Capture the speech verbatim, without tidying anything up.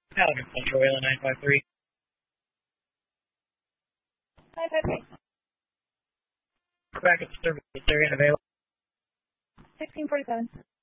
Pelican Central, Wayland nine five three. nine five three. Back at the service area and available. sixteen forty-seven.